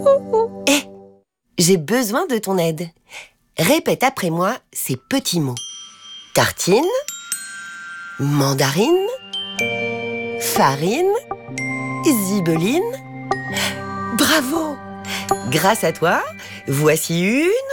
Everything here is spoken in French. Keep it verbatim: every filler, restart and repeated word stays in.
Hé, j'ai besoin de ton aide. Répète après moi ces petits mots. Tartine, mandarine, farine, zibeline. Bravo! Grâce à toi, voici une